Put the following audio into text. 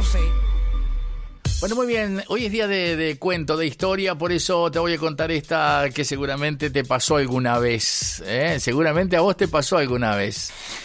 Bueno, muy bien, hoy es día de cuento, de historia, por eso te voy a contar esta que seguramente te pasó alguna vez, ¿eh? Seguramente a vos te pasó alguna vez.